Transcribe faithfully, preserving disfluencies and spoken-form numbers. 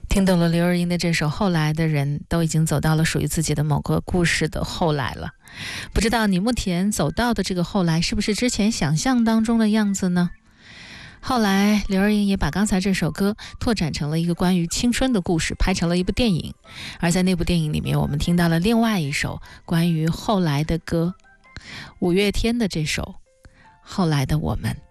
听懂了刘若英的这首《后来的人》，都已经走到了属于自己的某个故事的后来了。不知道你目前走到的这个后来，是不是之前想象当中的样子呢？后来刘若英也把刚才这首歌拓展成了一个关于青春的故事，拍成了一部电影。而在那部电影里面，我们听到了另外一首关于后来的歌，五月天的这首《后来的我们》。